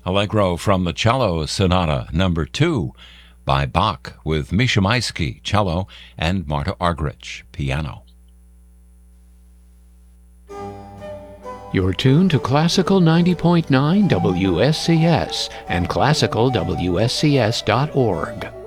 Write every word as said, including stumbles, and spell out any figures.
Allegro from the Cello Sonata Number two by Bach with Misha Maisky, cello, and Marta Argerich, piano. You're tuned to Classical ninety point nine W S C S and classical W S C S dot org.